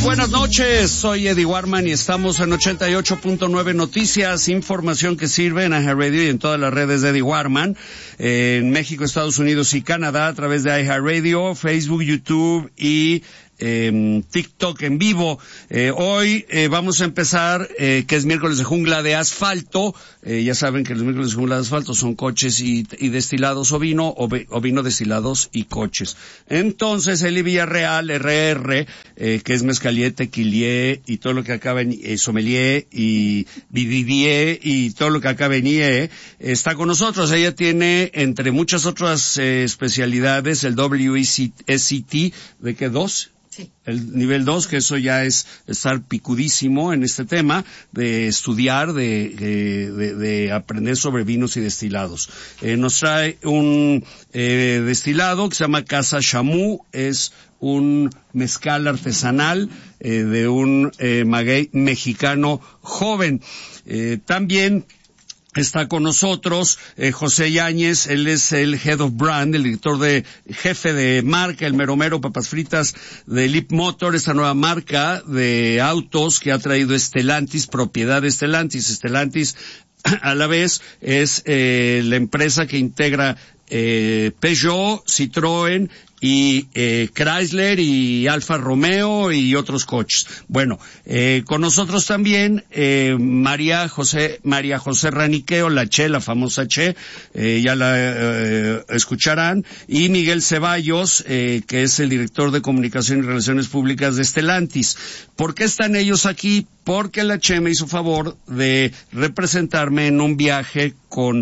buenas noches, soy Eddie Warman y estamos en 88.9 Noticias, información que sirve en iHeartRadio y en todas las redes de Eddie Warman, en México, Estados Unidos y Canadá a través de iHeartRadio, Facebook, YouTube y TikTok en vivo. Hoy vamos a empezar, que es miércoles de jungla de asfalto. Ya saben que los miércoles de jungla de asfalto son coches y destilados o vino destilados y coches. Entonces, Eli Villarreal, RR, que es mezcalier, tequilier y todo lo que acaba en sommelier y vividier y todo lo que acaba en IE, está con nosotros. Ella tiene, entre muchas otras especialidades, el WSET, ¿de qué? 2. El nivel 2, que eso ya es estar picudísimo en este tema, de estudiar, de aprender sobre vinos y destilados. Nos trae un destilado que se llama Casa Chamoux, es un mezcal artesanal de un maguey mexicano joven. También está con nosotros José Yáñez, él es el Head of Brand, el jefe de marca, el mero papas fritas de Leap Motor, esta nueva marca de autos que ha traído Stellantis, propiedad de Stellantis. Stellantis a la vez es la empresa que integra Peugeot, Citroën y Chrysler y Alfa Romeo y otros coches. Bueno, con nosotros también María José Raniqueo, la Che, la famosa Che, ya la escucharán, y Miguel Ceballos, que es el director de Comunicación y Relaciones Públicas de Stellantis. ¿Por qué están ellos aquí? Porque la Che me hizo favor de representarme en un viaje con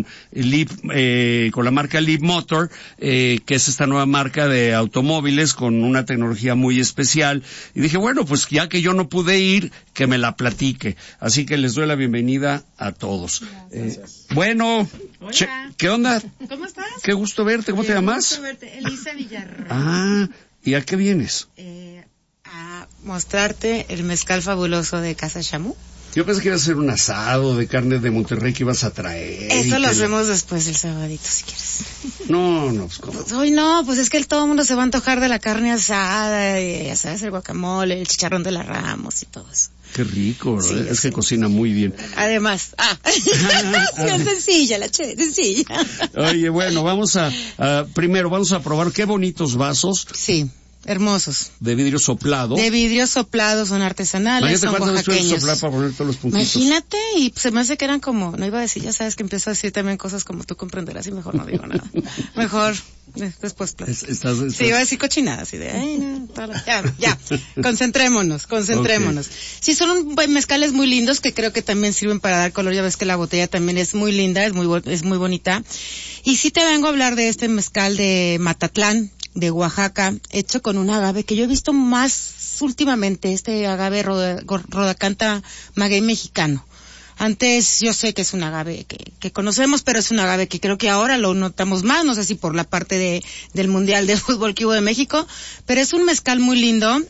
la marca Leap Motor, que es esta nueva marca de automóviles con una tecnología muy especial. Y dije, bueno, pues ya que yo no pude ir, que me la platique. Así que les doy la bienvenida a todos. Bueno, Che, ¿qué onda? ¿Cómo estás? Qué gusto verte. ¿Cómo te llamas? Gusto verte. Elisa Villarreal. Ah, ¿y a qué vienes? A mostrarte el mezcal fabuloso de Casa Chamoux. Yo pensé que iba a ser un asado de carne de Monterrey que ibas a traer. Eso lo hacemos después del sabadito, si quieres. No, pues ¿cómo? Hoy no, pues es que todo el mundo se va a antojar de la carne asada, y, ya sabes, el guacamole, el chicharrón de la Ramos y todo eso. Qué rico, ¿verdad? Sí, es que cocina muy bien. Además, es sencilla, la Che, sencilla. Oye, bueno, primero vamos a probar qué bonitos vasos. Sí. Hermosos. De vidrio soplado. De vidrio soplado, son artesanales, son oaxaqueños. Soplar para poner todos los puntitos. Imagínate, y se me hace que eran como, no iba a decir, ya sabes que empiezo a decir también cosas como tú comprenderás y mejor no digo nada. Mejor, después Sí, iba a decir cochinadas, y de, ya, concentrémonos. Okay. Sí, son mezcales muy lindos que creo que también sirven para dar color, ya ves que la botella también es muy linda, es muy bonita. Y sí te vengo a hablar de este mezcal de Matatlán, de Oaxaca, hecho con un agave que yo he visto más últimamente, este agave Rodacanta maguey mexicano. Antes yo sé que es un agave que conocemos, pero es un agave que creo que ahora lo notamos más, no sé si por la parte del Mundial de Fútbol que hubo de México, pero es un mezcal muy lindo,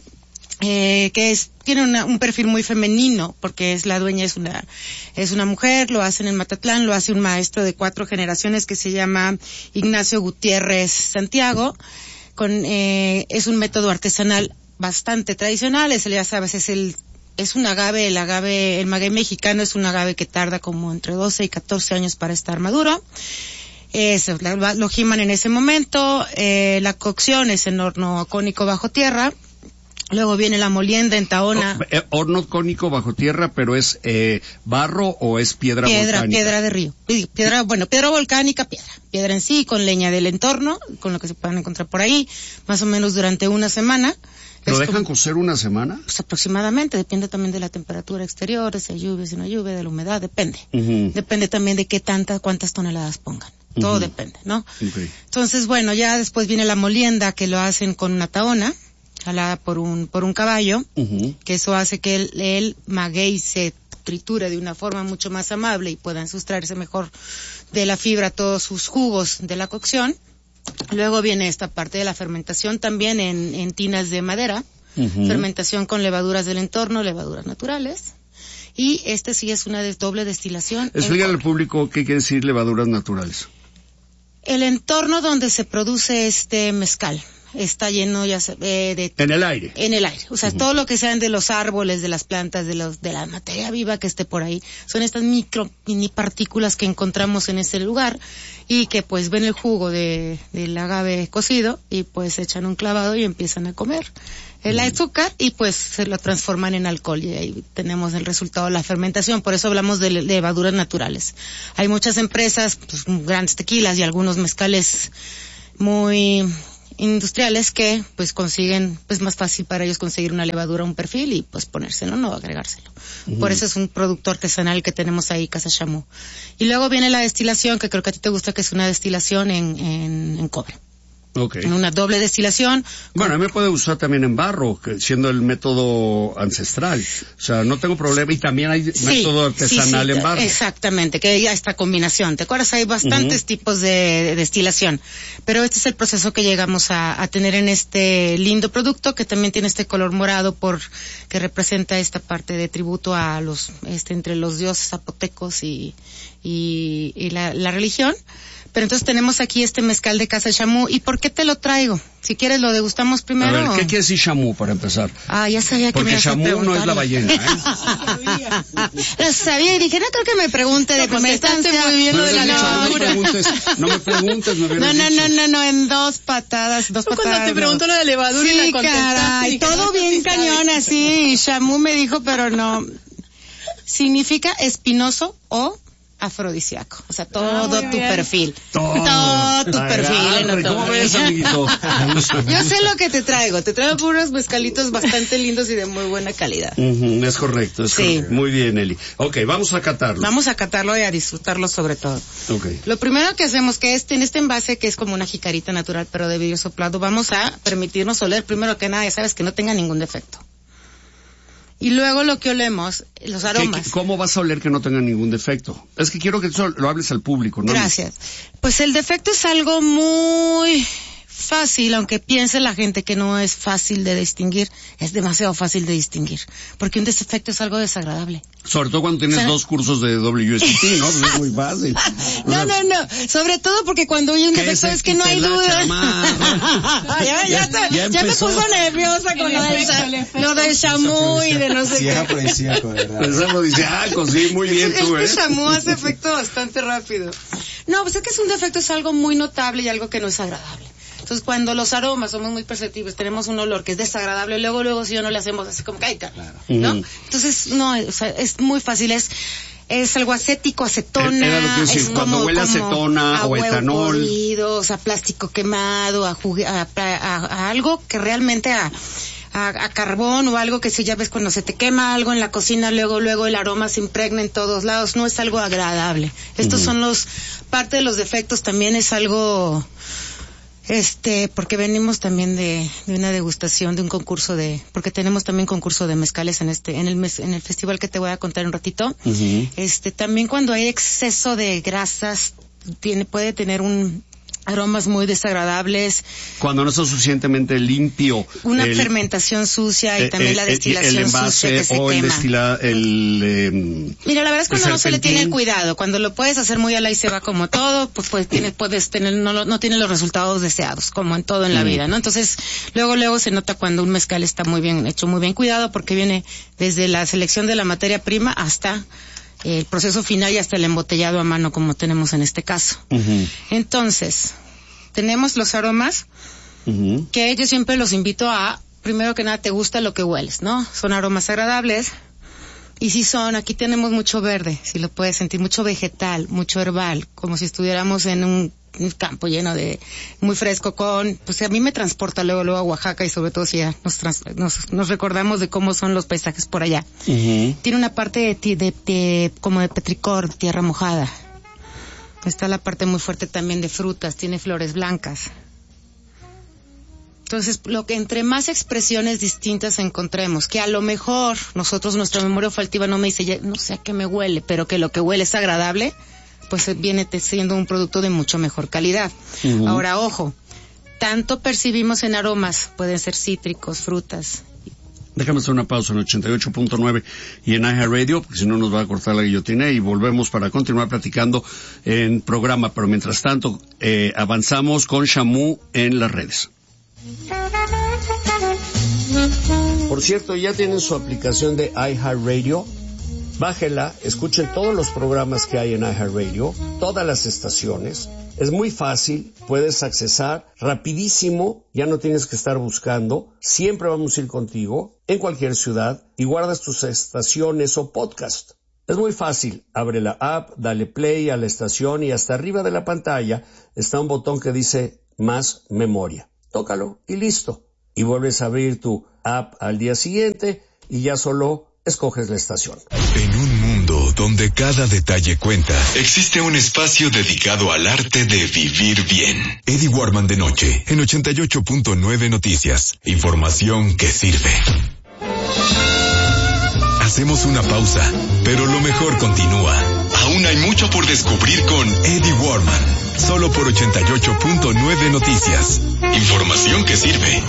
tiene un perfil muy femenino, porque la dueña es una mujer, lo hacen en Matatlán, lo hace un maestro de 4 generaciones que se llama Ignacio Gutiérrez Santiago. Es un método artesanal bastante tradicional, ya sabes, es un agave, el maguey mexicano es un agave que tarda como entre 12 y 14 años para estar maduro. Lo giman en ese momento, la cocción es en horno cónico bajo tierra. Luego viene la molienda en Tahona. Horno cónico bajo tierra, pero ¿es barro o es piedra volcánica? Piedra de río. Piedra volcánica, piedra en sí, con leña del entorno, con lo que se puedan encontrar por ahí, más o menos durante una semana. ¿Lo dejan cocer una semana? Pues aproximadamente, depende también de la temperatura exterior, si hay lluvia, si no hay lluvia, de la humedad, depende. Uh-huh. Depende también de cuántas toneladas pongan. Todo uh-huh. Depende, ¿no? Okay. Entonces, bueno, ya después viene la molienda, que lo hacen con una tahona, jalada por un caballo, uh-huh. Que eso hace que el maguey se triture de una forma mucho más amable y puedan sustraerse mejor de la fibra todos sus jugos de la cocción. Luego viene esta parte de la fermentación también en tinas de madera, uh-huh. Fermentación con levaduras del entorno, levaduras naturales. Y sí es una doble destilación. Explícale al público qué quiere decir levaduras naturales. El entorno donde se produce este mezcal. está lleno ya de... En el aire. En el aire. O sea, todo lo que sean de los árboles, de las plantas, de la materia viva que esté por ahí, son estas mini partículas que encontramos en ese lugar y que pues ven el jugo del agave cocido y pues echan un clavado y empiezan a comer el azúcar y pues se lo transforman en alcohol y ahí tenemos el resultado de la fermentación. Por eso hablamos de levaduras naturales. Hay muchas empresas, pues, grandes tequilas y algunos mezcales muy industriales que pues consiguen, pues más fácil para ellos conseguir una levadura, un perfil y pues ponérselo, no agregárselo. Por eso es un producto artesanal que tenemos ahí, Casa Chamoux. Y luego viene la destilación, que creo que a ti te gusta, que es una destilación en cobre. Okay. En una doble destilación. Bueno, a mí me puede usar también en barro, siendo el método ancestral. O sea, no tengo problema. Y también hay método artesanal en barro. Exactamente, que ya esta combinación. ¿Te acuerdas? Hay bastantes tipos de destilación. Pero este es el proceso que llegamos a tener en este lindo producto, que también tiene este color morado que representa esta parte de tributo a entre los dioses zapotecos y la religión. Pero entonces tenemos aquí este mezcal de Casa Chamoux. ¿Y por qué te lo traigo? Si quieres lo degustamos primero. A ver, ¿qué quiere decir Chamoux para empezar? Ya sabía que me ibas a preguntar. Porque Chamoux no es la ballena, ¿eh? Lo sabía y dije, no creo que me pregunte de primera instancia. Muy bien lo de la levadura. No me preguntes, No, en dos patadas. Cuando te pregunto lo de levadura y la contestaste. Caray, todo bien cañón así. Y Chamoux me dijo, pero no. Significa espinoso o afrodisíaco, o sea, todo tu perfil. Todo tu perfil. ¿Cómo ves, amiguito? Yo sé lo que te traigo puros mezcalitos bastante lindos y de muy buena calidad. Es correcto, correcto. Muy bien, Eli. Ok, vamos a catarlo. Vamos a catarlo y a disfrutarlo sobre todo. Okay. Lo primero que hacemos, que en este envase, que es como una jicarita natural, pero de vidrio soplado, vamos a permitirnos oler primero que nada, ya sabes, que no tenga ningún defecto. Y luego lo que olemos, los aromas. ¿Cómo vas a oler que no tenga ningún defecto? Es que quiero que eso lo hables al público, ¿no? Gracias. Pues el defecto es algo muy fácil, aunque piense la gente que no es fácil de distinguir, es demasiado fácil de distinguir, porque un defecto es algo desagradable. Sobre todo cuando tienes 2 cursos de WSET, ¿no? Pues es muy fácil. No. Sobre todo porque cuando hay un defecto es que no hay duda. Ya me puso nerviosa con lo del Chamoux y de no sé qué. Sí, era afrodisíaco, ¿verdad? Es afrodisíaco, sí, muy bien tú, ¿eh? El Chamoux hace efecto bastante rápido. No, pues es que un defecto es algo muy notable y algo que no es agradable. Entonces, cuando los aromas somos muy perceptibles, tenemos un olor que es desagradable, luego si no le hacemos así como caica, ¿no? Entonces, no, o sea, es muy fácil, es algo acético, acetona. Era lo que decía, es cuando huele acetona o etanol. Podrido, o sea, plástico quemado, a algo que realmente a carbón o algo que si ya ves cuando se te quema algo en la cocina, luego el aroma se impregna en todos lados, no es algo agradable. Estos son parte de los defectos, también es algo... porque venimos también de una degustación, de un concurso porque tenemos también concurso de mezcales en el festival que te voy a contar un ratito. También cuando hay exceso de grasas, puede tener aromas muy desagradables. Cuando no está suficientemente limpio. Una fermentación sucia y también la destilación el envase sucia que se o quema. Mira, la verdad es cuando no se le tiene el cuidado. Cuando lo puedes hacer muy ala y se va como todo, pues puedes tener, no tiene los resultados deseados, como en todo en la vida, ¿no? Entonces, luego se nota cuando un mezcal está muy bien hecho, muy bien cuidado, porque viene desde la selección de la materia prima hasta el proceso final y hasta el embotellado a mano, como tenemos en este caso. Entonces, tenemos los aromas que yo siempre los invito a, primero que nada, te gusta lo que hueles, ¿no? Son aromas agradables. Y si aquí tenemos mucho verde, si lo puedes sentir, mucho vegetal, mucho herbal, como si estuviéramos en un campo lleno de, muy fresco pues a mí me transporta luego a Oaxaca y sobre todo si ya nos recordamos de cómo son los paisajes por allá. Tiene una parte como de petricor, tierra mojada. Está la parte muy fuerte también de frutas, tiene flores blancas. Entonces, entre más expresiones distintas encontremos, que a lo mejor nuestra memoria olfativa no me dice, no sé a qué me huele, pero que lo que huele es agradable, pues viene siendo un producto de mucho mejor calidad. Ahora, ojo, tanto percibimos en aromas, pueden ser cítricos, frutas. Déjame hacer una pausa en 88.9 y en iHeartRadio, porque si no nos va a cortar la guillotina, y volvemos para continuar platicando en programa. Pero mientras tanto, avanzamos con Chamoux en las redes. Por cierto, ¿ya tienen su aplicación de iHeartRadio? Bájela, escuchen todos los programas que hay en iHeartRadio, todas las estaciones. Es muy fácil, puedes accesar rapidísimo, ya no tienes que estar buscando. Siempre vamos a ir contigo, en cualquier ciudad, y guardas tus estaciones o podcast. Es muy fácil, abre la app, dale play a la estación y hasta arriba de la pantalla está un botón que dice Más Memoria. Tócalo y listo. Y vuelves a abrir tu app al día siguiente y ya solo escoges la estación. En un mundo donde cada detalle cuenta, existe un espacio dedicado al arte de vivir bien. Eddie Warman de noche, en 88.9 Noticias. Información que sirve. Hacemos una pausa, pero lo mejor continúa. Aún hay mucho por descubrir con Eddie Warman, solo por 88.9 Noticias. Información que sirve.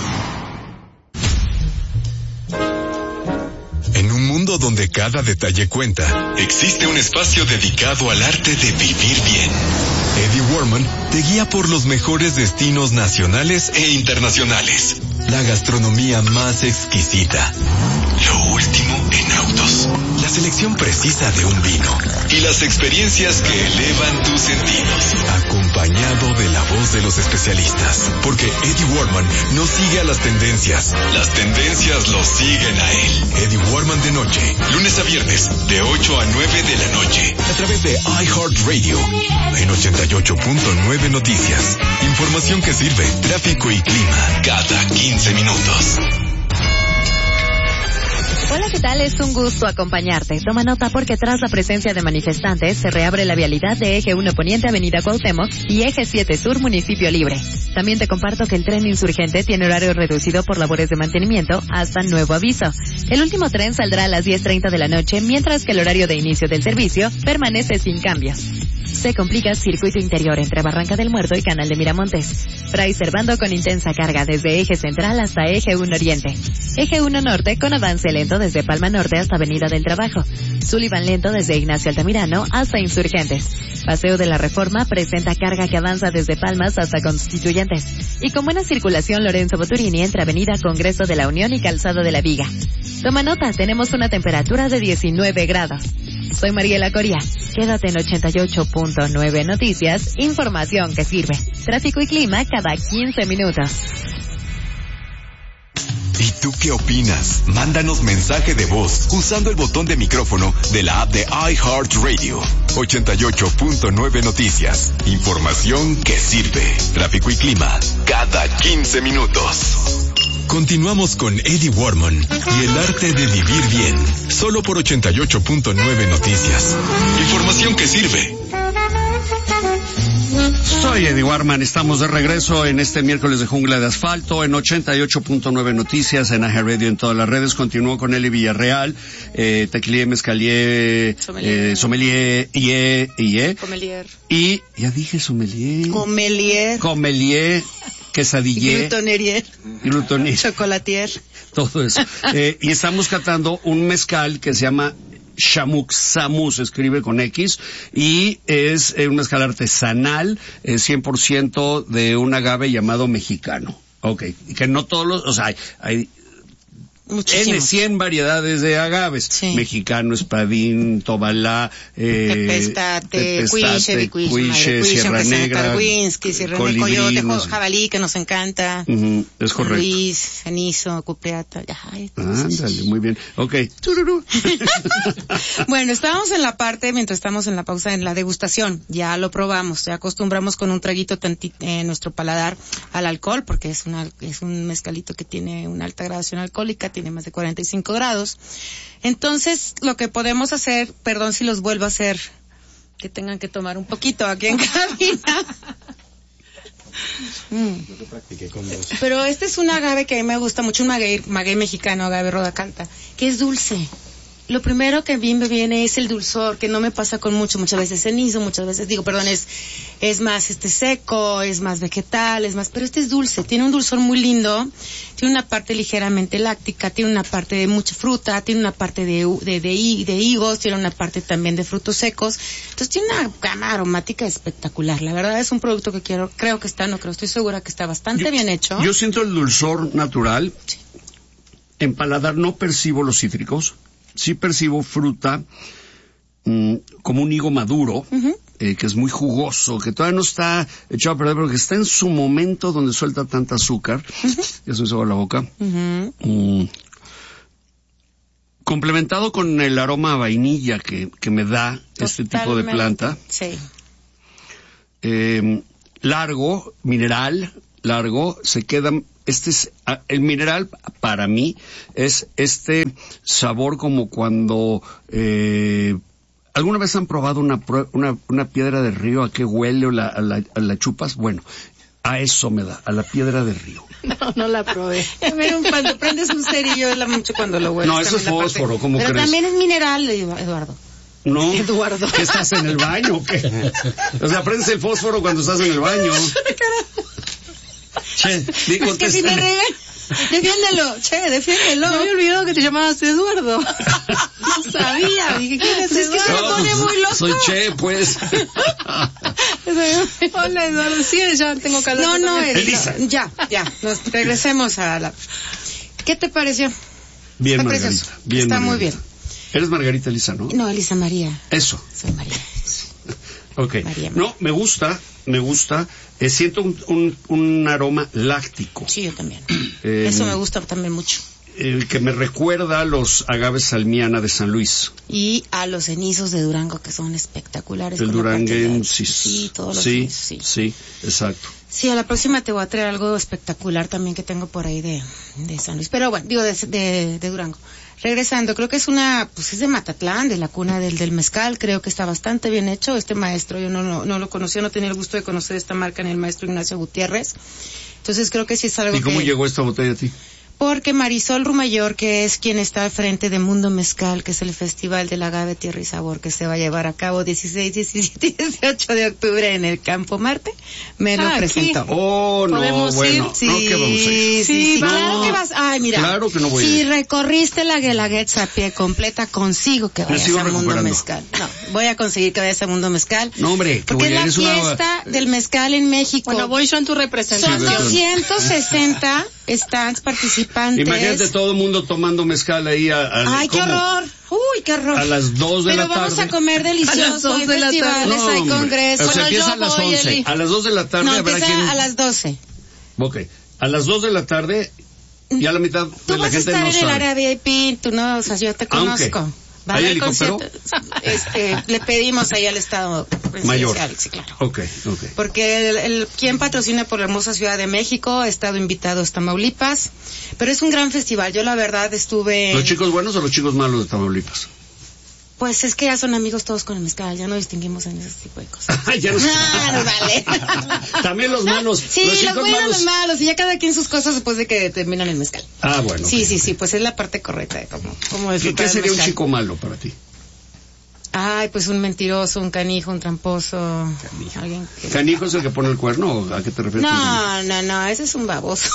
En un mundo donde cada detalle cuenta, existe un espacio dedicado al arte de vivir bien. Eddie Warman te guía por los mejores destinos nacionales e internacionales. La gastronomía más exquisita. Lo último en autos. La selección precisa de un vino. Y las experiencias que elevan tus sentidos. Acompañado de la voz de los especialistas. Porque Eddie Warman no sigue a las tendencias. Las tendencias lo siguen a él. Eddie Warman de noche. Lunes a viernes, de 8 a 9 de la noche. A través de iHeartRadio. En 88.9 Noticias. Información que sirve. Tráfico y clima. Cada 15 minutos. Hola, ¿qué tal? Es un gusto acompañarte. Toma nota porque tras la presencia de manifestantes se reabre la vialidad de Eje 1 Poniente Avenida Cuauhtémoc y Eje 7 Sur Municipio Libre. También te comparto que el tren insurgente tiene horario reducido por labores de mantenimiento hasta nuevo aviso. El último tren saldrá a las 10:30 de la noche, mientras que el horario de inicio del servicio permanece sin cambios. Se complica circuito interior entre Barranca del Muerto y Canal de Miramontes. Fray Servando con intensa carga desde Eje Central hasta Eje 1 Oriente. Eje 1 Norte con avance lento desde Palma Norte hasta Avenida del Trabajo. Sullivan lento desde Ignacio Altamirano hasta Insurgentes. Paseo de la Reforma presenta carga que avanza desde Palmas hasta Constituyentes. Y con buena circulación Lorenzo Boturini entre Avenida Congreso de la Unión y Calzado de la Viga. Toma nota, tenemos una temperatura de 19 grados. Soy Mariela Coria. Quédate en 88.9 Noticias, información que sirve. Tráfico y clima cada 15 minutos. ¿Y tú qué opinas? Mándanos mensaje de voz usando el botón de micrófono de la app de iHeartRadio. 88.9 Noticias. Información que sirve. Tráfico y clima cada 15 minutos. Continuamos con Eddie Warman y el arte de vivir bien. Solo por 88.9 Noticias. Información que sirve. Soy Eddie Warman, estamos de regreso en este miércoles de Jungla de Asfalto en 88.9 Noticias, en iHeartRadio, en todas las redes. Continúo con Eli Villarreal, Teclié, Mezcalié, Sommelier, Comelier. Y, ya dije Sommelier. Comelier, quesadillé. Glutonier. Chocolatier. Todo eso. Y estamos catando un mezcal que se llama Shamuc, Samu se escribe con X, y es un mezcal artesanal, 100% de un agave llamado mexicano. Okay. Y que no todos los, o sea, hay N 100 variedades de agaves. Sí. Mexicano, espadín, tobalá, tepestate, cuiche, Sierra Negra, coyote, jabalí, que nos encanta. Es correcto. Luis, cenizo, cupreata. Ándale, muy bien. Okay. Bueno, estábamos en la parte, mientras estamos en la pausa, en la degustación. Ya lo probamos, ya acostumbramos con un traguito en nuestro paladar al alcohol, porque es un mezcalito que tiene una alta gradación alcohólica, tiene más de 45 grados. Entonces, lo que podemos hacer, perdón si los vuelvo a hacer, que tengan que tomar un poquito aquí en cabina. Pero este es un agave que a mí me gusta mucho, un maguey mexicano, agave rodacanta, que es dulce. lo primero que a mí me viene es el dulzor, que no me pasa con muchas veces cenizo, es más seco, es más vegetal, pero este es dulce, tiene un dulzor muy lindo, tiene una parte ligeramente láctica, tiene una parte de mucha fruta, tiene una parte de higos, tiene una parte también de frutos secos, entonces tiene una gama aromática espectacular. La verdad es un producto que estoy segura que está bastante bien hecho. Yo siento el dulzor natural. Sí. En paladar no percibo los cítricos, sí percibo fruta como un higo maduro, que es muy jugoso, que todavía no está echado a perder, pero que está en su momento donde suelta tanta azúcar. Ya se me hizo la boca. Complementado con el aroma a vainilla que me da este tipo de planta. Sí. Largo, mineral, se queda... el mineral para mí es este sabor como cuando ¿alguna vez han probado una piedra de río? ¿A qué huele o la chupas? Bueno, a eso me da, a la piedra de río. No la probé. Cuando prendes un cerillo es mucho cuando lo hueles. No, eso es fósforo, ¿cómo crees? Pero también es mineral, Eduardo. No, Eduardo. ¿Qué estás en el baño o qué? O sea, prendes el fósforo cuando estás en el baño. Che, es que si me regan, defiéndelo. No me olvidado que te llamabas Eduardo. No sabía, dije, ¿quién es Eduardo? Es que se me pone muy loco. Soy Che, pues. Hola, Eduardo, sí, ya tengo calor. No, Elisa. Ya, nos regresemos a la... ¿Qué te pareció? Bien, Margarita. Bien, está Margarita. Muy bien. Eres Margarita Elisa, ¿no? No, Elisa María. Eso. Soy María. Ok. María. No, me gusta. Siento un aroma láctico. Sí, yo también. Eso me gusta también mucho. Que me recuerda a los agaves salmiana de San Luis. Y a los cenizos de Durango, que son espectaculares. El duranguensis. Sí, todos los cenizos, sí, exacto. Sí, a la próxima te voy a traer algo espectacular también que tengo por ahí de San Luis. Pero bueno, digo, de Durango. Regresando, creo que es es de Matatlán, de la cuna del mezcal, creo que está bastante bien hecho. Este maestro, yo no lo conocía, no tenía el gusto de conocer esta marca, ni el maestro Ignacio Gutiérrez. Entonces creo que sí es algo ¿Y cómo llegó esta botella a ti? Porque Marisol Rumayor, que es quien está al frente de Mundo Mezcal, que es el festival del agave, tierra y sabor, que se va a llevar a cabo 16, 17 y 18 de octubre en el Campo Marte, me lo presentó. Oh, no, bueno, ir? Sí, ¿no? ¿Qué vamos a ir? Sí, no, claro que vas. Ay, mira. Claro que no voy a ir. Si recorriste la Guelaguetza a pie completa, consigo que vayas a Mundo Mezcal. No, voy a conseguir que vayas a Mundo Mezcal. No, hombre, porque es la fiesta del mezcal en México. Bueno, voy yo en tu representación. Son 260 stands participantes. Imagínate todo el mundo tomando mezcal ahí. ¡Ay, qué horror! ¡Uy, qué horror! A las 2 de la tarde. Pero vamos a comer delicioso. A las 2 de la tarde. No, hay congresos. O sea, empieza a las 11. A las 2 de la tarde habrá quien... a las 12. Ok. A las 2 de la tarde, ya la mitad de la gente no sabe. Tú vas a estar en el área VIP, tú no, o sea, yo te conozco. ¿Hay helicóptero? Le pedimos ahí al Estado Mayor. Sí, claro. Okay. Porque quien patrocina por la hermosa Ciudad de México, ha estado invitado a Tamaulipas, pero es un gran festival. Yo la verdad estuve... ¿Los chicos buenos o los chicos malos de Tamaulipas? Pues es que ya son amigos todos con el mezcal, ya no distinguimos en ese tipo de cosas. Ya no vale. También los malos. Sí, los buenos, los malos, y ya cada quien sus cosas después de que terminan el mezcal. Ah, bueno. Sí, pues es la parte correcta de cómo disfrutar. ¿Qué sería un chico malo para ti? Ay, pues un mentiroso, un canijo, un tramposo. Alguien que... ¿Canijo es el que pone el cuerno o a qué te refieres? No, ese es un baboso.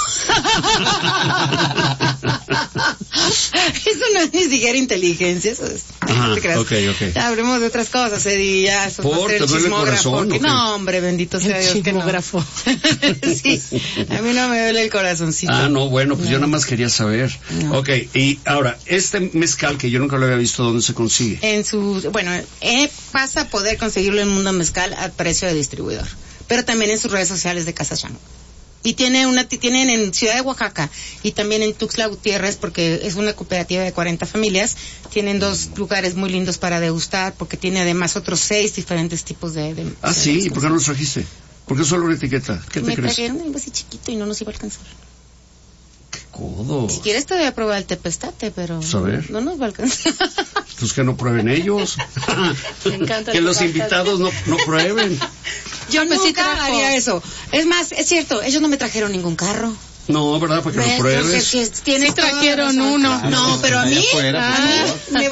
Eso no es ni siquiera inteligencia, eso es... Ok. Ya hablemos de otras cosas, Eddie, ya eso va a ser el chismógrafo. No, hombre, bendito sea Dios que no. Sí, a mí no me duele el corazoncito. Ah, no, bueno, pues yo nada más quería saber. No. Ok, y ahora, este mezcal que yo nunca lo había visto, ¿dónde se consigue? Pasa a poder conseguirlo en Mundo Mezcal a precio de distribuidor, pero también en sus redes sociales de Casa Chango. Y tienen en Ciudad de Oaxaca y también en Tuxtla Gutiérrez, porque es una cooperativa de 40 familias. Tienen 2 lugares muy lindos para degustar, porque tiene además otros 6 diferentes tipos de sí, ¿y por qué no los trajiste? ¿Por qué solo una etiqueta? ¿Qué te crees? Me trajeron algo así chiquito y no nos iba a alcanzar. ¡Qué codo! Si quieres te voy a probar el tepestate, pero no nos va a alcanzar. Pues que no prueben ellos. Me encanta que los invitados no prueben. Yo nunca haría eso. Es más, es cierto, ellos no me trajeron ningún carro. No, ¿verdad? Para que lo pruebes. Sí trajeron uno. No, pero a mí me van a dar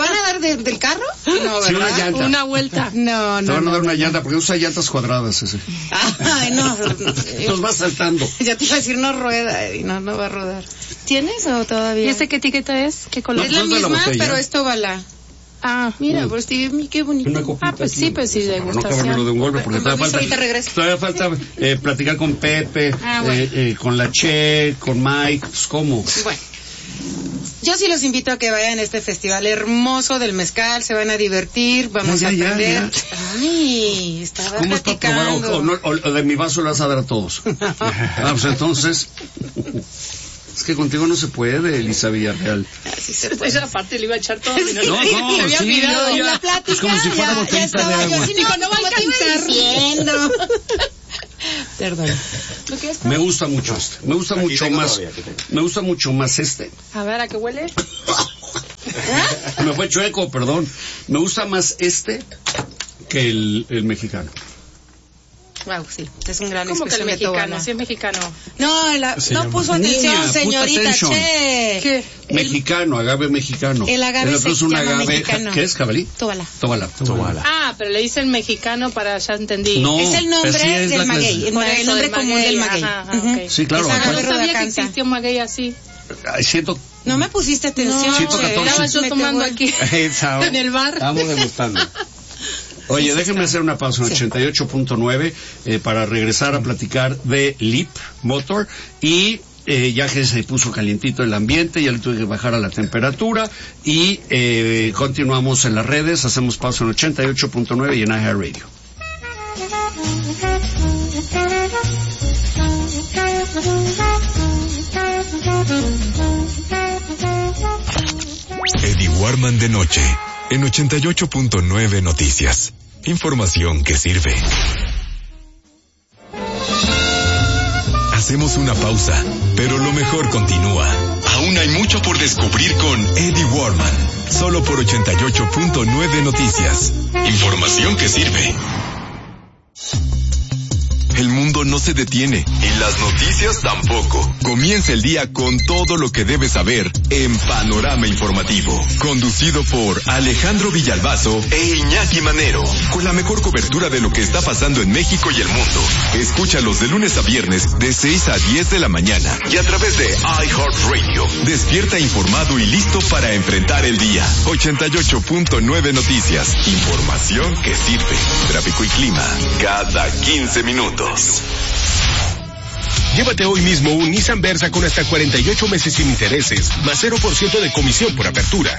del carro? No, ¿verdad? Sí, una llanta. Una vuelta. No. Te van a dar una llanta, porque usa llantas cuadradas ese. Ay, no. Nos va saltando. Ya te iba a decir, no rueda, y no va a rodar. ¿Tienes o todavía? ¿Y ese qué etiqueta es? ¿Qué color? Es la No, misma, botella. pero esto va la... Ah, Mira, pues qué bonito. Una copita pues aquí. sí, pues sí, de No gustación. acabármelo de un golpe, porque Con permiso, ahorita regreso. todavía falta platicar con Pepe, Bueno. con la Che, con Mike, pues ¿cómo? Bueno, yo sí los invito a que vayan a este festival hermoso del mezcal, se van a divertir, vamos a aprender. Ay, estaba ¿Cómo es para probar? platicando. O de mi vaso le vas a dar a todos. Pues entonces... Es que contigo no se puede, Elisa Villarreal. Así se Pues puede. aparte le iba a echar todo. No, había sí, olvidado ya. En la plática, Es como si fuera ya botellita estaba de yo agua. así, Digo, no va a como te iba alcanzar. diciendo. Perdón. ¿Lo quieres Me probar? gusta mucho este. Me gusta mucho más. Me gusta mucho más este. A ver, ¿a qué huele? Me fue chueco, perdón. Me gusta más este que el mexicano. Wow, sí, es un gran ¿Cómo que el expresión de mexicano? Tobana. Sí, es mexicano. No, no puso atención, Niña, put señorita attention. Che. ¿Qué? Mexicano, agave mexicano. El agave otro se es un llama agave. mexicano. ¿Qué es, jabalí? Tóbala. Tóbala. Ah, pero le dicen mexicano para, ya entendí. No, Es el nombre así es del la maguey, clase. el Por eso, nombre del común del maguey. ajá, Ujú. ok. Sí, claro. Es No agave aparte- sabía que rodacanta. existía un maguey así. Ay, siento. No me pusiste atención. 114. Estaba yo Me tomando te voy. aquí en el bar. Estamos degustando. Oye, déjenme hacer una pausa en 88.9 para regresar a platicar de Leap Motor y ya que se puso calientito el ambiente, ya le tuve que bajar a la temperatura y continuamos en las redes, hacemos pausa en 88.9 y en iHeartRadio. Eddie Warman de noche, en 88.9 Noticias. Información que sirve. Hacemos una pausa, pero lo mejor continúa. Aún hay mucho por descubrir con Eddie Warman, solo por 88.9 Noticias. Información que sirve. El mundo no se detiene y las noticias tampoco. Comienza el día con todo lo que debes saber en Panorama Informativo. Conducido por Alejandro Villalbazo e Iñaki Manero. Con la mejor cobertura de lo que está pasando en México y el mundo. Escúchalos de lunes a viernes de 6 a 10 de la mañana. Y a través de iHeartRadio. Despierta informado y listo para enfrentar el día. 88.9 Noticias. Información que sirve. Tráfico y clima. Cada 15 minutos. Llévate hoy mismo un Nissan Versa con hasta 48 meses sin intereses, más 0% de comisión por apertura.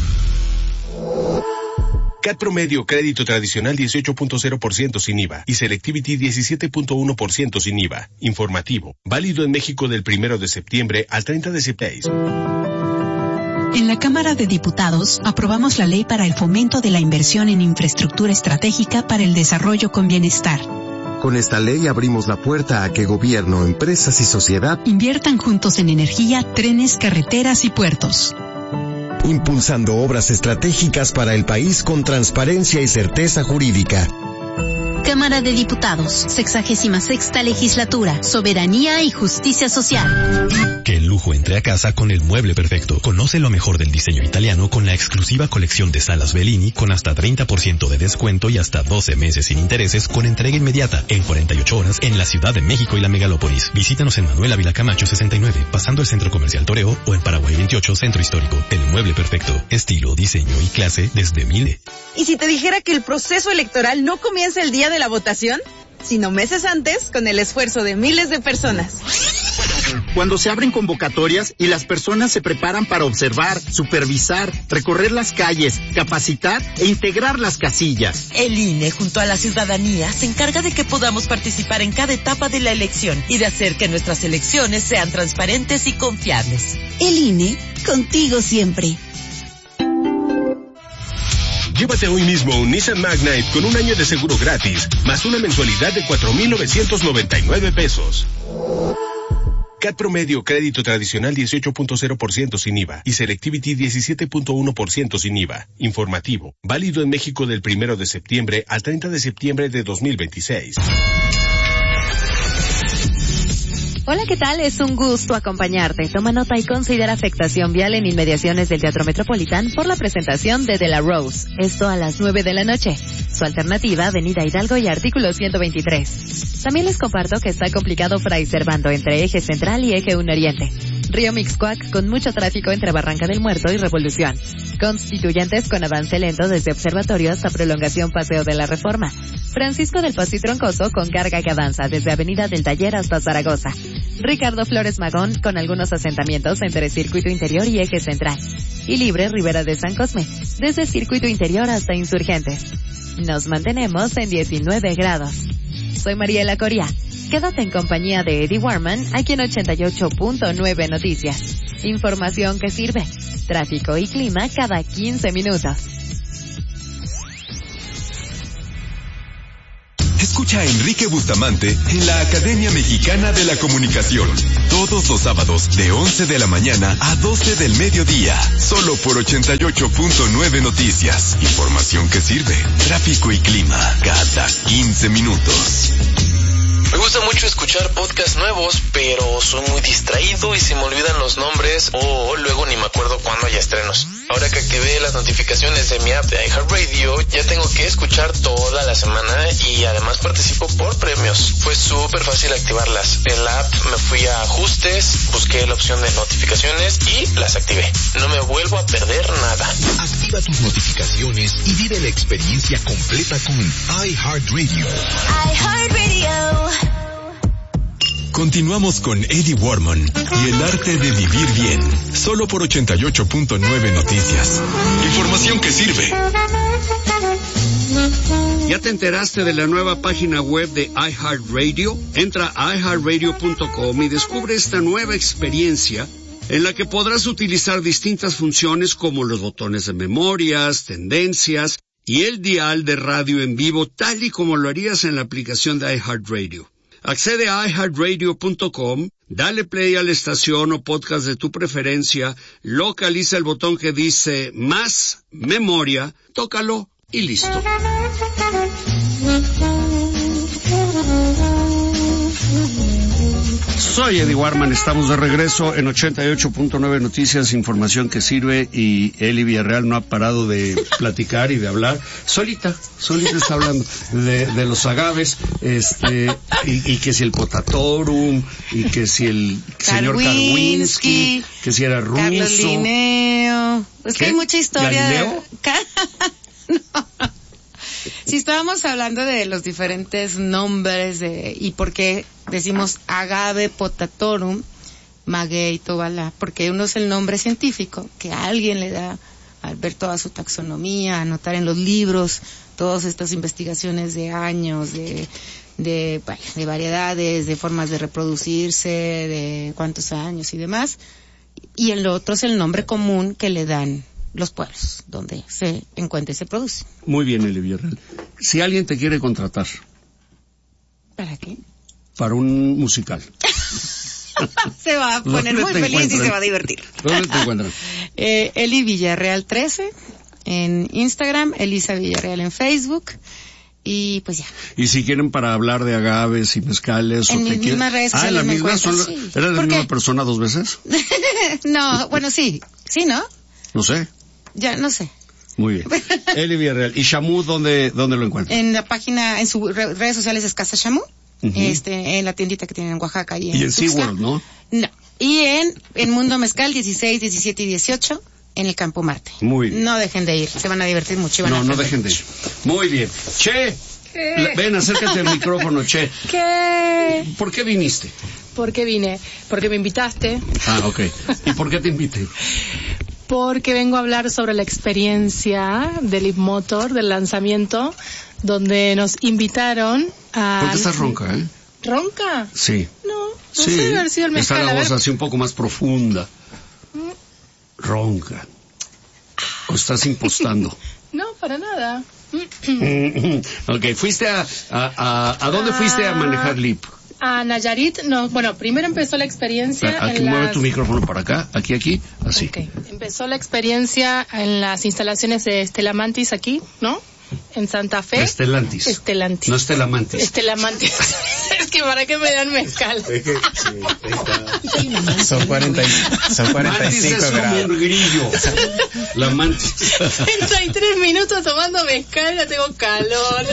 CAT promedio, crédito tradicional 18.0% sin IVA y Selectivity 17.1% sin IVA. Informativo. Válido en México del 1 de septiembre al 30 de septiembre. En la Cámara de Diputados aprobamos la ley para el fomento de la inversión en infraestructura estratégica para el desarrollo con bienestar. Con esta ley abrimos la puerta a que gobierno, empresas y sociedad inviertan juntos en energía, trenes, carreteras y puertos. impulsando obras estratégicas para el país con transparencia y certeza jurídica. Cámara de Diputados, 66ª Legislatura, Soberanía y Justicia Social. Que el lujo entre a casa con el mueble perfecto. Conoce lo mejor del diseño italiano con la exclusiva colección de salas Bellini con hasta 30% de descuento y hasta 12 meses sin intereses con entrega inmediata en 48 horas en la Ciudad de México y la megalópolis. Visítanos en Manuel Ávila Camacho 69, pasando el Centro Comercial Toreo o en Paraguay 28, Centro Histórico. El mueble perfecto. Estilo, diseño y clase desde 1000. ¿Y si te dijera que el proceso electoral no comienza el día de la votación, sino meses antes con el esfuerzo de miles de personas? Cuando se abren convocatorias y las personas se preparan para observar, supervisar, recorrer las calles, capacitar e integrar las casillas. El INE, junto a la ciudadanía, se encarga de que podamos participar en cada etapa de la elección y de hacer que nuestras elecciones sean transparentes y confiables. El INE, contigo siempre. Llévate hoy mismo un Nissan Magnite con un año de seguro gratis, más una mensualidad de 4,999 pesos. CAT promedio, crédito tradicional 18.0% sin IVA y Selectivity 17.1% sin IVA. Informativo. Válido en México del 1 de septiembre al 30 de septiembre de 2026. Hola, ¿qué tal? Es un gusto acompañarte. Toma nota y considera afectación vial en inmediaciones del Teatro Metropolitán por la presentación de La Rose. Esto a las 9 de la noche. Su alternativa, Avenida Hidalgo y Artículo 123. También les comparto que está complicado Fray Servando entre Eje Central y Eje 1 Oriente. Río Mixcoac con mucho tráfico entre Barranca del Muerto y Revolución. Constituyentes con avance lento desde Observatorio hasta prolongación Paseo de la Reforma. Francisco del Paso y Troncoso con carga que avanza desde Avenida del Taller hasta Zaragoza. Ricardo Flores Magón con algunos asentamientos entre Circuito Interior y Eje Central. Y Libre Ribera de San Cosme, desde Circuito Interior hasta Insurgentes. Nos mantenemos en 19 grados. Soy Mariela Coria. Quédate en compañía de Eddie Warman aquí en 88.9 Noticias. Información que sirve. Tráfico y clima cada 15 minutos. Escucha a Enrique Bustamante en la Academia Mexicana de la Comunicación. Todos los sábados de 11 de la mañana a 12 del mediodía. Solo por 88.9 Noticias. Información que sirve. Tráfico y clima cada 15 minutos. Me gusta mucho escuchar podcasts nuevos, pero soy muy distraído y se me olvidan los nombres o luego ni me acuerdo cuándo hay estrenos. Ahora que activé las notificaciones de mi app de iHeartRadio, ya tengo que escuchar toda la semana y además participo por premios. Fue súper fácil activarlas. En la app me fui a ajustes, busqué la opción de notificaciones y las activé. No me vuelvo a perder nada. Activa tus notificaciones y vive la experiencia completa con iHeartRadio. iHeartRadio. Continuamos con Eddie Warman y el arte de vivir bien. Solo por 88.9 Noticias. Información que sirve. ¿Ya te enteraste de la nueva página web de iHeartRadio? Entra a iHeartRadio.com y descubre esta nueva experiencia en la que podrás utilizar distintas funciones como los botones de memorias, tendencias y el dial de radio en vivo, tal y como lo harías en la aplicación de iHeartRadio. Accede a iHeartRadio.com, dale play a la estación o podcast de tu preferencia, localiza el botón que dice Más Memoria, tócalo y listo. Soy Eddie Warman, estamos de regreso en 88.9 Noticias, información que sirve, y Eli Villarreal no ha parado de platicar y de hablar. Solita está hablando de los agaves, y que si el Potatorum, y que si el señor Karwinski, que si era ruso. Carlos Linneo. Es que hay mucha historia. ¿Galileo? No. Si estábamos hablando de los diferentes nombres y por qué decimos agave potatorum, maguey tobalá, porque uno es el nombre científico que alguien le da al ver toda su taxonomía, anotar en los libros todas estas investigaciones de años, de variedades, de formas de reproducirse, de cuántos años y demás, y el otro es el nombre común que le dan los pueblos donde se encuentra y se produce. Muy bien, Eli Villarreal. Si alguien te quiere contratar. ¿Para qué? Para un musical. Se va a poner muy feliz y se va a divertir. ¿Dónde te encuentran? Eli Villarreal 13 en Instagram, Elisa Villarreal en Facebook. Y pues ya. Y si quieren para hablar de agaves y mezcales. En mis mismas redes sociales. la misma. Sí. ¿Eres la misma persona dos veces? No, bueno, sí. Sí, ¿no? No sé. Ya, no sé. Muy bien. Eli Villarreal. ¿Y Shamu dónde lo encuentran? En la página, en sus redes sociales es Casa Shamu. En la tiendita que tienen en Oaxaca y en SeaWorld, ¿no? No. Y en Mundo Mezcal 16, 17 y 18 en el Campo Marte. Muy bien. No dejen de ir, se van a divertir mucho. No dejen de ir. Muy bien. Che, ven, acércate al micrófono, Che. ¿Qué? ¿Por qué viniste? ¿Por qué vine? Porque me invitaste. Ah, ok. ¿Y por qué te invité? Porque vengo a hablar sobre la experiencia del Leap Motor, del lanzamiento, donde nos invitaron a... ¿Por qué estás ronca, ¿Ronca? Sí. No sí. sé, haber sido el mezcal. Está la voz así un poco más profunda. Ronca. ¿O estás impostando? No, para nada. Ok, fuiste ¿a dónde fuiste a manejar Leap? A Nayarit, no, bueno, primero empezó la experiencia aquí mueve tu micrófono para acá, aquí, así. Okay. Empezó la experiencia en las instalaciones de Estellamantis aquí, ¿no? En Santa Fe. Estelantis. No Estellamantis. Estellamantis. Es que para qué me dan mezcal. Es que, son 45 Mantis es grados. como un grillo. La mantis. 33 minutos tomando mezcal, ya tengo calor.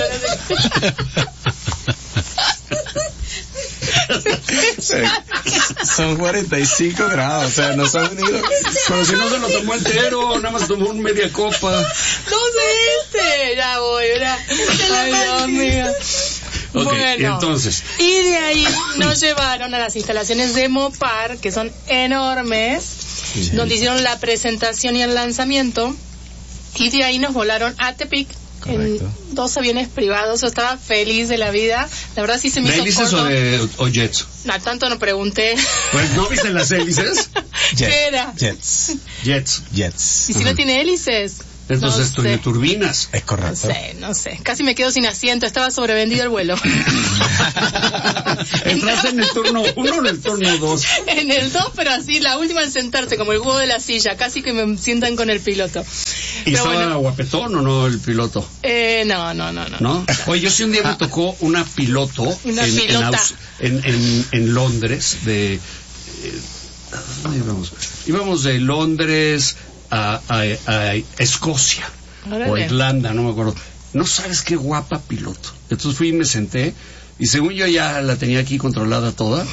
Son 45 grados, o sea, no son unidos. Pero si no se lo tomó entero, nada más tomó una media copa. No sé ya voy, ¿verdad? Ay, Dios mío. Ok, Bueno, entonces. y de ahí nos llevaron a las instalaciones de Mopar, que son enormes, donde hicieron la presentación y el lanzamiento, y de ahí nos volaron a Tepic. Correcto. En 2 aviones privados. Yo estaba feliz de la vida. La verdad sí se me ¿De hizo hélices corto. o jets? No, tanto no pregunté. Pues, ¿no viste las hélices? ¿Qué era? Jets. ¿Y si no tiene hélices? Entonces No sé. turbinas. Es correcto. No sé. Casi me quedo sin asiento. Estaba sobrevendido el vuelo. ¿Entraste en el turno 1 o en el turno 2? En el 2, pero así, la última en sentarse, como el huevo de la silla. Casi que me sientan con el piloto. ¿Y Pero estaba bueno, guapetón o no el piloto? No. ¿No? Oye, yo sí un día me tocó una piloto Una pilota. en Londres de... ¿a dónde íbamos? Íbamos de Londres a Escocia. Órale. O Irlanda, no me acuerdo. No sabes qué guapa piloto. Entonces fui y me senté y según yo ya la tenía aquí controlada toda.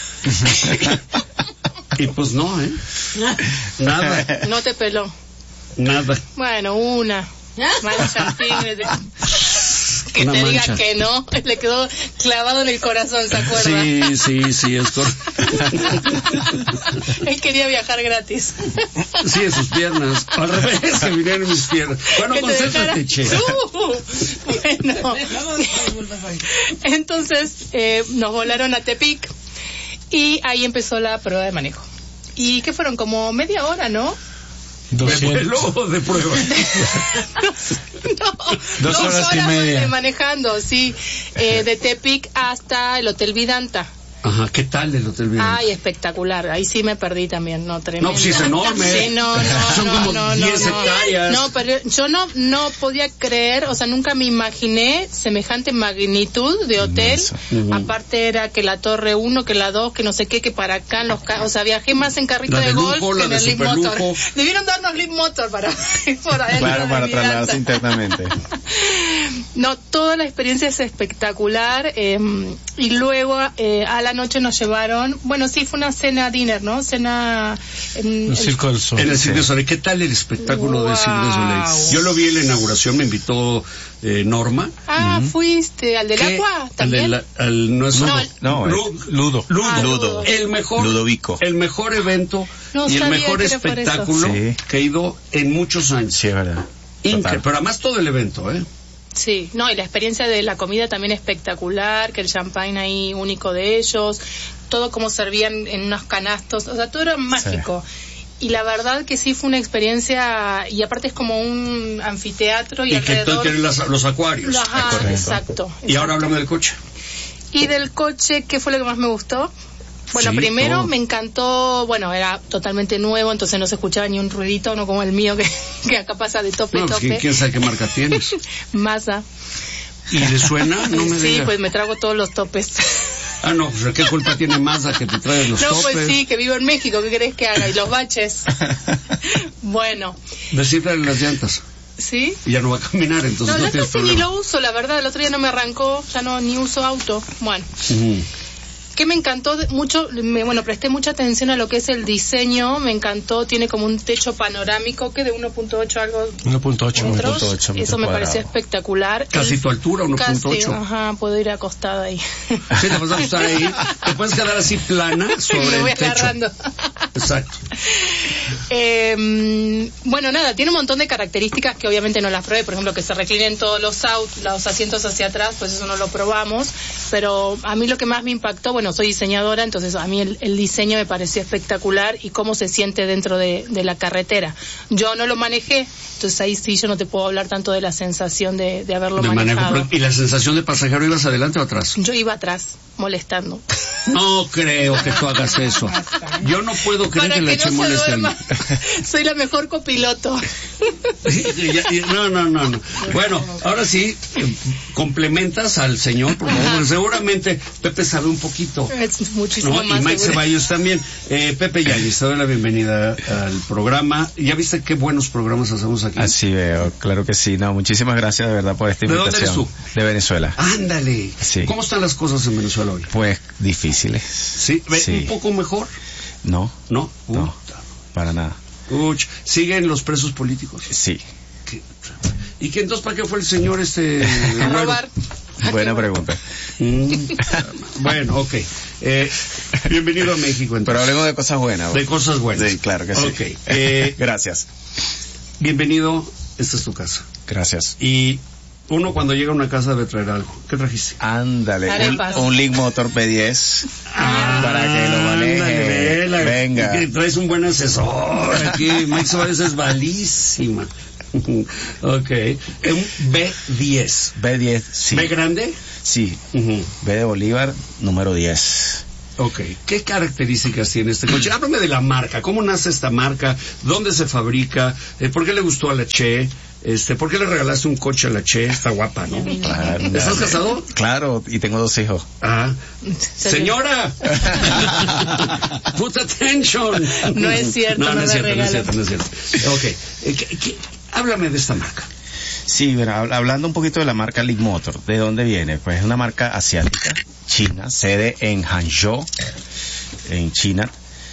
Y pues no, nada. No te peló. Nada. Bueno, una mancha que Una te mancha. diga que no, le quedó clavado en el corazón, ¿se acuerda? Sí, es correcto. Él quería viajar gratis. Sí, en sus piernas. Al revés, que vinieron en mis piernas. Bueno, Que te concéntrate, dejara- che. Bueno, entonces nos volaron a Tepic y ahí empezó la prueba de manejo. ¿Y qué fueron? Como media hora, ¿no? ¿De vuelo o de prueba? No, 2 horas y media. manejando, sí. De Tepic hasta el Hotel Vidanta. Ajá, ¿qué tal el Hotel Vidanta? Ay, espectacular. Ahí sí me perdí también, no, tremendo. No, pues sí es enorme. Sí, no. Son como 10 hectáreas. No, pero yo no podía creer, o sea, nunca me imaginé semejante magnitud de hotel. Aparte era que la Torre 1, que la 2, que no sé qué, que para acá, o sea, viajé más en carrito La de de golf lujo, que la en de el Leap superlujo. Motor. Debieron darnos Leap Motor para por adentro. Claro, para de trasladarse Vidanta. internamente. No, toda la experiencia es espectacular. Y luego a la noche nos llevaron, bueno, sí, fue una cena dinner, ¿no? Cena en El Circo del Sol. En el Cirque du Soleil. ¿Qué tal el espectáculo del Cirque du Soleil? Yo lo vi en la inauguración, me invitó Norma. Fuiste al del ¿Qué? agua también. No es Ludo. Ludo. El mejor Ludovico. El mejor evento No y el sabía mejor que era por eso. espectáculo Sí. que he ido en muchos años. Sí, es verdad. Pero además todo el evento, Sí, no, y la experiencia de la comida también espectacular, que el champagne ahí único de ellos, todo como servían en unos canastos, o sea, todo era mágico. Y la verdad que sí fue una experiencia, y aparte es como un anfiteatro y Y que alrededor... tienen los acuarios. Ajá, exacto. Y ahora hablamos del coche. Y del coche, ¿qué fue lo que más me gustó? Bueno, Sí, primero todo. me encantó, bueno, era totalmente nuevo, entonces no se escuchaba ni un ruidito, no como el mío que acá pasa de tope, No, pues, tope. ¿quién sabe qué marca tienes? Mazda. ¿Y le suena? No me Sí, digas. pues me trago todos los topes. Ah, no, pues ¿qué culpa tiene Mazda que te trae los No, topes? pues sí, que vivo en México, ¿qué querés que haga? Y los baches. Bueno, Descifrale las llantas. ¿sí? Y ya no va a caminar, entonces No, no no tienes casi ni problema. lo uso, la verdad. El otro día no me arrancó, ya no ni uso auto. Bueno. Ujú. Que me encantó mucho, presté mucha atención a lo que es el diseño, me encantó, tiene como un techo panorámico que de 1.8 algo 1.8 eso me pareció espectacular. Casi tu altura, 1.8. Casi, ajá, puedo ir acostada ahí. Sí, te vas a acostar ahí, te puedes quedar así plana sobre Me voy el techo. agarrando. Exacto. Bueno, nada, tiene un montón de características que obviamente no las probé, por ejemplo, que se reclinen todos los asientos hacia atrás, pues eso no lo probamos, pero a mí lo que más me impactó, bueno, soy diseñadora, entonces a mí el diseño me pareció espectacular y cómo se siente dentro de la carretera. Yo no lo manejé, Entonces ahí sí yo no te puedo hablar tanto de la sensación de haberlo manejado. ¿Y la sensación de pasajero, ibas adelante o atrás? Yo iba atrás, molestando. No creo que tú hagas eso. Yo no puedo creer que la Che moleste. Soy la mejor copiloto. No. Bueno, ahora sí, complementas al señor, por favor, porque seguramente Pepe sabe un poquito. Es muchísimo más. Y Mike Ceballos también. Pepe Yanis, te doy la bienvenida al programa. ¿Ya viste qué buenos programas hacemos aquí? Así veo, claro que sí. No, muchísimas gracias de verdad por esta invitación. ¿De dónde eres tú? De Venezuela. Ándale. Sí. ¿Cómo están las cosas en Venezuela hoy? Pues difíciles. ¿Sí? Sí. ¿Un poco mejor? No. ¿No? No, para nada. ¿Siguen los presos políticos? Sí. ¿Y que entonces para qué fue el señor a robar? Buena pregunta. Bueno, ok. Bienvenido a México. Entonces. Pero hablemos de cosas buenas. De cosas buenas. Sí, claro que sí. Ok. Gracias. Bienvenido, esta es tu casa. Gracias. Y uno cuando llega a una casa debe traer algo. ¿Qué trajiste? Ándale, un Link Motor P10 para que lo maneje. Venga. Que traes un buen asesor aquí. Mike Suárez es valísima. Ok. Un B10. B10, sí. ¿B grande? Sí. B de Bolívar, número 10. Ok. ¿Qué características tiene este coche? Háblame de la marca. ¿Cómo nace esta marca? ¿Dónde se fabrica? ¿Por qué le gustó a la Che? ¿Por qué le regalaste un coche a la Che? Está guapa, ¿no? Claro, ¿Estás casado? Claro, y tengo 2 hijos. Ah. ¡Señora! ¡Put attention! No es cierto, no es cierto. Ok. Háblame de esta marca. Sí, mira, hablando un poquito de la marca Link Motor, ¿de dónde viene? Pues es una marca asiática, china, sede en Hangzhou, en China.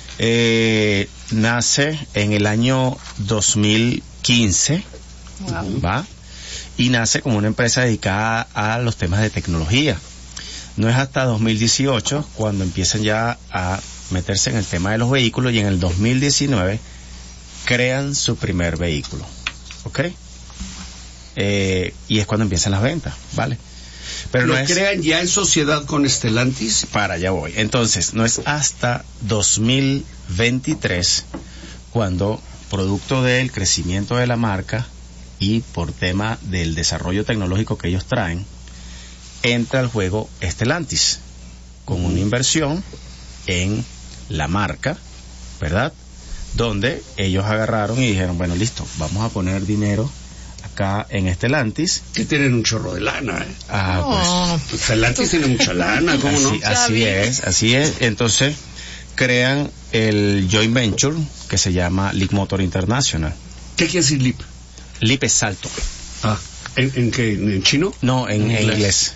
Nace en el año 2015, ¿va? Y nace como una empresa dedicada a los temas de tecnología. No es hasta 2018 cuando empiezan ya a meterse en el tema de los vehículos, y en el 2019 crean su primer vehículo, ¿ok? Y es cuando empiezan las ventas, ¿vale? Pero ¿Lo crean ya en sociedad con Stellantis? Para allá voy. Entonces, no es hasta 2023 cuando, producto del crecimiento de la marca y por tema del desarrollo tecnológico que ellos traen, entra al juego Stellantis con una inversión en la marca, ¿verdad? Donde ellos agarraron y dijeron, bueno, listo, vamos a poner dinero acá en Stellantis. Que tienen un chorro de lana, ¿eh? Pues Stellantis tiene mucha lana, ¿cómo no? Así es. Entonces crean el joint venture que se llama Link Motor International. ¿Qué quiere decir LIP? LIP es salto. ¿En qué? ¿En chino? No, en inglés.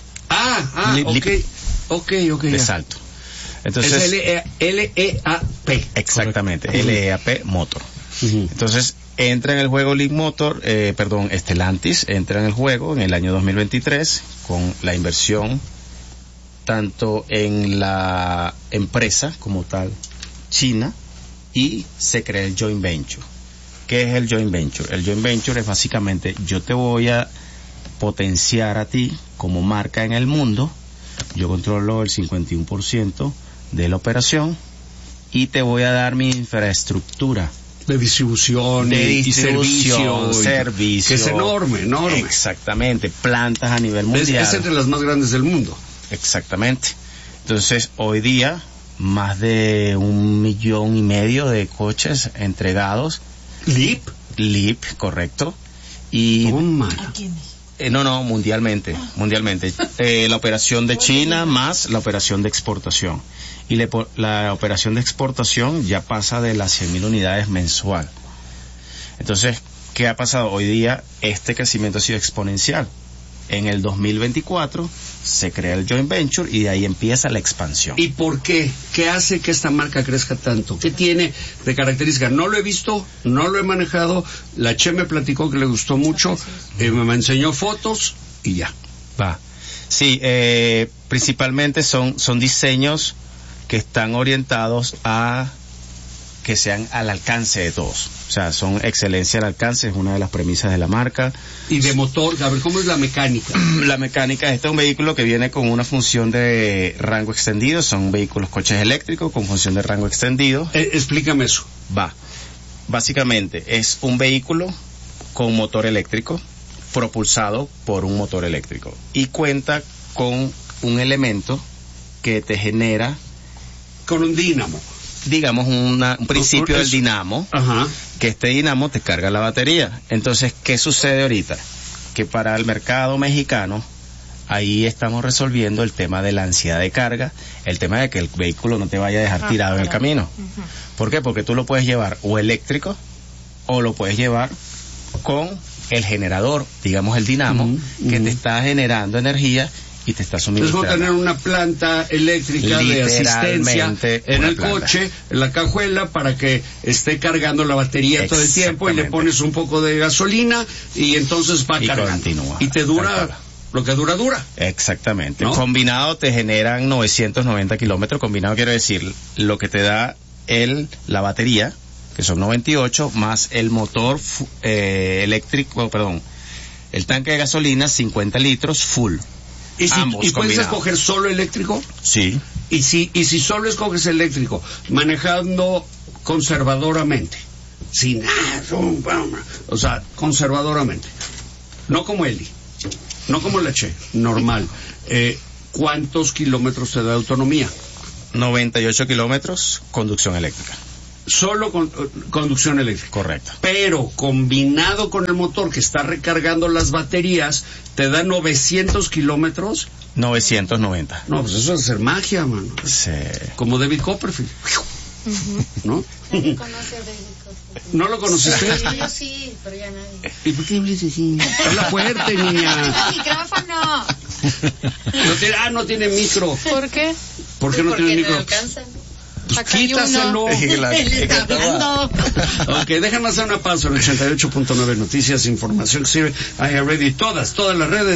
Ok. De salto. Entonces, es L-E-A-P. Exactamente, L-E-A-P Motor. Entonces, entra en el juego Link Motor, Stellantis entra en el juego en el año 2023 con la inversión tanto en la empresa como tal china, y se crea el joint venture. ¿Qué es el joint venture? El joint venture es básicamente, yo te voy a potenciar a ti como marca en el mundo, yo controlo el 51% de la operación y te voy a dar mi infraestructura de distribución y servicio, que es enorme. Exactamente, plantas a nivel mundial. Es entre las más grandes del mundo. Exactamente. Entonces, hoy día, más de 1,5 millones de coches entregados. LIP, correcto. Y no, mundialmente. La operación de China más la operación de exportación. Y la operación de exportación ya pasa de las 100,000 unidades mensual. Entonces, ¿qué ha pasado? Hoy día este crecimiento ha sido exponencial. En el 2024 se crea el joint venture y de ahí empieza la expansión. ¿Y por qué? ¿Qué hace que esta marca crezca tanto? ¿Qué tiene de característica? No lo he visto, no lo he manejado. La Che me platicó que le gustó mucho, me enseñó fotos y ya. Va. Sí, principalmente son diseños que están orientados a que sean al alcance de todos. O sea, son excelencia al alcance, es una de las premisas de la marca. ¿Y de motor? A ver, ¿cómo es la mecánica? La mecánica, este es un vehículo que viene con una función de rango extendido, son vehículos, coches eléctricos con función de rango extendido. Explícame eso. Va. Básicamente, es un vehículo con motor eléctrico, propulsado por un motor eléctrico. Y cuenta con un elemento que te genera... Con un dínamo. Digamos, un principio del dinamo, que este dinamo te carga la batería. Entonces, ¿qué sucede ahorita? Que para el mercado mexicano, ahí estamos resolviendo el tema de la ansiedad de carga, el tema de que el vehículo no te vaya a dejar tirado en el camino. ¿Por qué? Porque tú lo puedes llevar o eléctrico, o lo puedes llevar con el generador, digamos el dinamo, que te está generando energía y te está suministrando. Es como tener una planta eléctrica de asistencia en el coche, en la cajuela, para que esté cargando la batería todo el tiempo, y le pones un poco de gasolina y entonces va cargando. Continúa. Y te dura lo que dura. Exactamente. ¿No? Combinado te generan 990 kilómetros. Combinado quiero decir lo que te da la batería, que son 98, más el motor eléctrico, el tanque de gasolina, 50 litros full. ¿Y puedes escoger solo eléctrico? Sí. ¿Y si solo escoges eléctrico, manejando conservadoramente? Sin nada, o sea, conservadoramente. No como Eli, no como la Che, normal. ¿Cuántos kilómetros te da autonomía? 98 kilómetros, conducción eléctrica. Solo conducción eléctrica. Correcto. Pero combinado con el motor que está recargando las baterías, te da 900 kilómetros. 990. No, pues eso es hacer magia, mano. Sí. Como David Copperfield. ¿No? Nadie conoce a David Copperfield. ¿No lo conociste? Sí, yo sí, pero ya nadie. ¿Y por qué hablas así? Habla fuerte, niña. ¡El micrófono! No tiene micro. ¿Por qué? ¿Por qué no tiene micro? No alcanzan. Quítaselo. Él está hablando. Ok, déjame hacer una pausa en 88.9 Noticias, información que sirve. iHeartRadio y todas las redes.